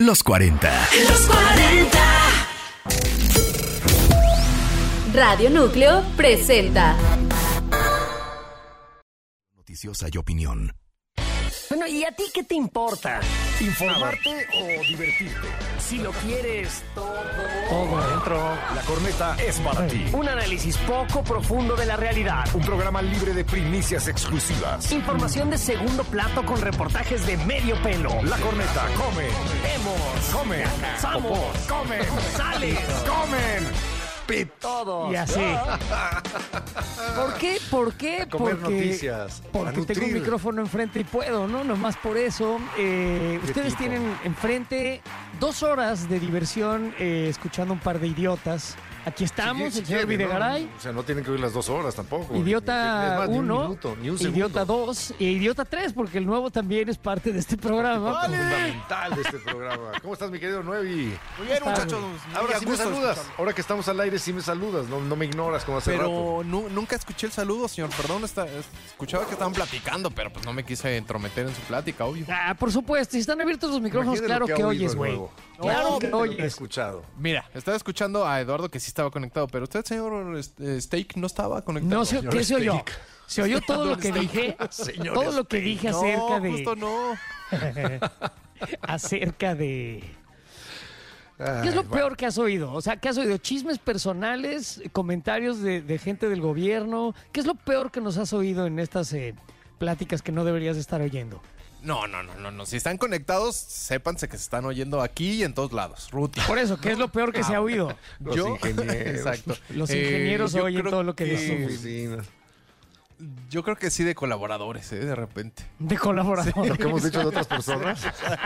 los 40. Los 40. Radio Núcleo presenta Noticiosa y opinión. Bueno, ¿y a ti qué te importa? ¿Informarte o divertirte? Si lo quieres todo Adentro. La corneta es para ti. Un análisis poco profundo de la realidad. Un programa libre de primicias exclusivas. Información de segundo plato con reportajes de medio pelo. La corneta come. Vemos, Come. somos, Comen. sales, Comen. todos. Y así. ¿Por qué? ¿Por qué? Comer noticias. Porque tengo un micrófono enfrente y puedo, ¿no? Nomás por eso. Ustedes tienen enfrente 2 horas de diversión escuchando un par de idiotas. Aquí estamos, el señor Videgaray. O sea, no tienen que oír las 2 horas tampoco. Idiota 1, ni un Idiota segundo. 2 e Idiota 3, porque el nuevo también es parte de este programa. Parte fundamental de este programa. ¿Cómo estás, mi querido Nuevi? Muy bien, muchachos. Ahora sí me gusto saludas. escucharlo. Ahora que estamos al aire, sí me saludas. No me ignoras como hace rato. Pero nunca escuché el saludo, señor. Perdón, escuchaba que estaban platicando, pero pues no me quise entrometer en su plática, obvio. Ah, por supuesto, si están abiertos los micrófonos, Imagínate claro lo que ha oyes, oído güey. el nuevo. Claro que Lo he oyes. escuchado. Mira, estaba escuchando a Eduardo que sí estaba conectado, pero usted, señor Steak, no estaba conectado. No, ¿qué se oyó? Steak. Se oyó todo lo que dije. Señor Todo lo que Steak. dije No, acerca de. justo no. Acerca de. Ay, ¿Qué es lo bueno. peor que has oído? O sea, ¿qué has oído? ¿Chismes personales? ¿Comentarios de gente del gobierno? ¿Qué es lo peor que nos has oído en estas pláticas que no deberías estar oyendo? No. Si están conectados, sépanse que se están oyendo aquí y en todos lados. Ruti. Por eso, ¿qué es lo peor que se ha oído? Los ingenieros. Exacto. Los ingenieros yo oyen creo todo lo que decimos. Oficinas. Yo creo que sí de colaboradores, de repente. De colaboradores. Lo que hemos dicho de otras personas.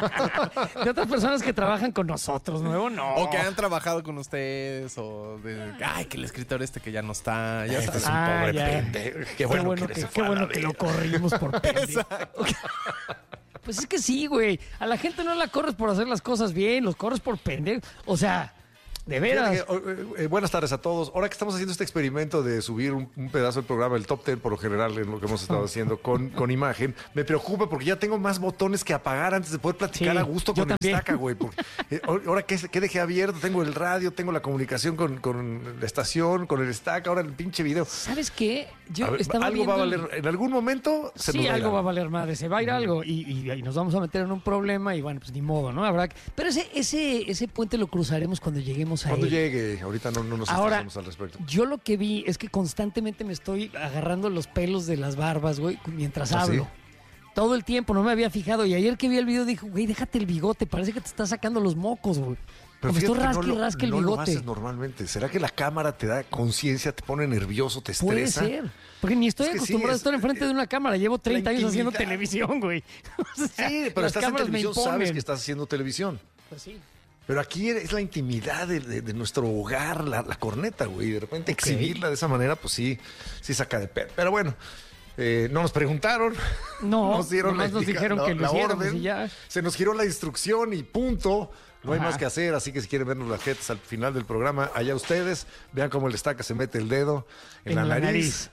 De otras personas que trabajan con nosotros, nuevo no. O que han trabajado con ustedes, o de, ay, que el escritor que ya no está, ya Este está. es un pobre ya. pendejo. Qué bueno que se qué fue a la bueno que lo verga. corrimos por pendejo. Exacto. Pues es que sí, güey. A la gente no la corres por hacer las cosas bien, los corres por pendejo. O sea, de veras. Fíjate que, buenas tardes a todos. Ahora que estamos haciendo este experimento de subir un pedazo del programa, el top 10 por lo general, en lo que hemos estado haciendo con imagen, me preocupa porque ya tengo más botones que apagar antes de poder platicar Sí, a gusto yo con el también. Estaca, güey. Porque, ahora que dejé abierto, tengo el radio, tengo la comunicación con la estación, con el Estaca, ahora el pinche video. ¿Sabes qué? Yo A ver, estaba algo va a viendo valer, en algún momento se nos Sí, va a ir algo va a algo. valer madre, se va a ir algo y nos vamos a meter en un problema y bueno, pues ni modo, ¿no? Pero ese puente lo cruzaremos cuando lleguemos a Cuando él. llegue, ahorita no nos Ahora, estresamos al respecto. yo lo que vi es que constantemente me estoy agarrando los pelos de las barbas, güey, mientras ¿Ah, hablo. sí? Todo el tiempo, no me había fijado. Y ayer que vi el video dije, güey, déjate el bigote, parece que te está sacando los mocos, güey. Pero Como estoy fíjate que rasque el no lo bigote. haces normalmente. ¿Será que la cámara te da conciencia, te pone nervioso, te Puede estresa? ser. Porque ni estoy Es que sí, acostumbrado a estar enfrente de una cámara. Llevo 30 años haciendo intimidad. televisión, güey. O sea, Sí, pero las estás en cámaras me televisión, sabes imponen. que estás haciendo televisión. Pues sí. Pero aquí es la intimidad de nuestro hogar, la corneta, güey. De repente exhibirla de esa manera, pues sí saca de pedo. Pero bueno, no nos preguntaron. No, nos dieron nomás nos dijeron que lo la hiciéramos orden. y ya. Se nos giró la instrucción y punto. No hay Ajá. más que hacer, así que si quieren vernos las jetas al final del programa, allá ustedes, vean cómo el Estaca se mete el dedo en la nariz.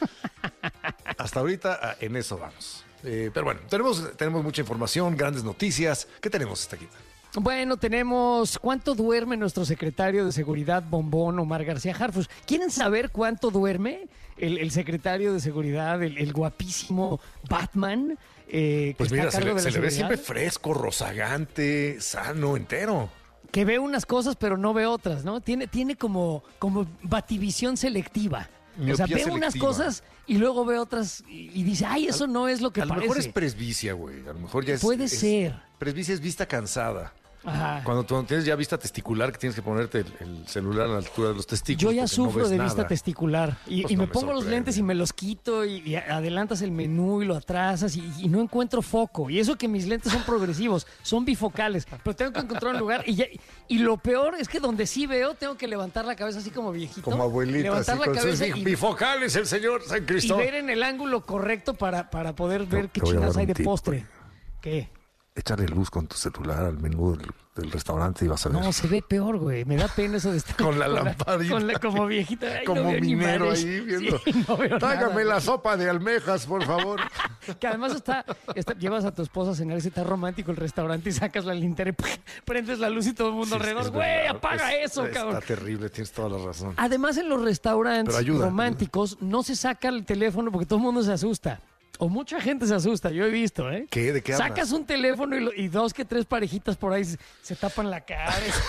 Hasta ahorita en eso vamos. Pero bueno, tenemos mucha información, grandes noticias. ¿Qué tenemos, Estaquita? Bueno, tenemos cuánto duerme nuestro secretario de Seguridad Bombón, Omar García Harfuch. ¿Quieren saber cuánto duerme el secretario de Seguridad, el guapísimo Batman? Que Pues está mira, a cargo de la se le ve seguridad? siempre fresco, rozagante, sano, entero. Que ve unas cosas pero no ve otras, ¿no? Tiene como bativisión selectiva. O sea, Miopía ve unas selectiva. cosas y luego ve otras y dice, ay, eso no es lo que A lo parece. mejor es presbicia, güey. A lo mejor ya es. Puede ser. Presbicia es vista cansada. Ajá. Cuando tienes ya vista testicular, que tienes que ponerte el celular a la altura de los testículos. Yo ya porque no sufro ves de nada. vista testicular y, Pues y no me me pongo los sorprende. lentes y me los quito y adelantas el menú y lo atrasas y no encuentro foco. Y eso que mis lentes son progresivos, son bifocales, pero tengo que encontrar un lugar y lo peor es que donde sí veo tengo que levantar la cabeza así como viejito. Como abuelita, levantar así la con sus cabeza y, bifocales, el señor San y Cristóbal. ver en el ángulo correcto para poder ver qué te voy a chingados dar hay un de tip, postre. güey. ¿Qué? échale luz con tu celular al menú del restaurante y vas a ver. No, se ve peor, güey. Me da pena eso de estar Con la lamparita. como viejita. Ay, Como no veo ni minero madres. ahí viendo. Sí, no veo Tráigame nada. la sopa de almejas, por favor. Que además llevas a tu esposa a cenar y está romántico el restaurante y sacas la linterna y prendes la luz y todo el mundo Sí, alrededor. es Güey, verdad. apaga eso, cabrón. Está terrible, tienes toda la razón. Además, en los restaurantes Pero ayuda. románticos no se saca el teléfono porque todo el mundo se asusta. O mucha gente se asusta, yo he visto, ¿eh? ¿Qué? ¿De qué hablas? Sacas un teléfono y 2 que 3 parejitas por ahí se tapan la cara.